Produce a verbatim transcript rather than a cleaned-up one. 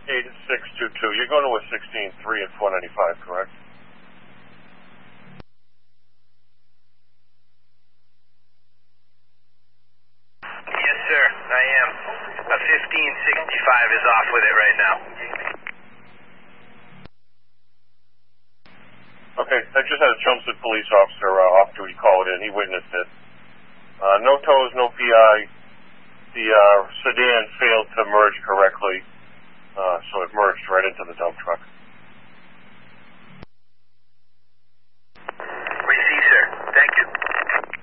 eight six two two. You're going to a sixteen three and four ninety-five, correct? Yes, sir, I am. A fifteen sixty-five is off with it right now. Okay, I just had a Chelmsford police officer uh, off duty call it in. He witnessed it. Uh, no tows, no P I. The uh, sedan failed to merge correctly, uh, so it merged right into the dump truck.